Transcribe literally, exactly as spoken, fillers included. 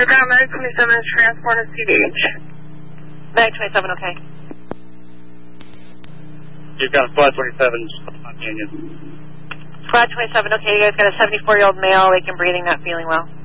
You've got Medic twenty-seven transported C D H. Medic twenty-seven, okay. You've got Squad twenty-seven on Canyon. Squad twenty-seven, okay. You guys got a seventy-four-year-old male, awake and breathing, not feeling well.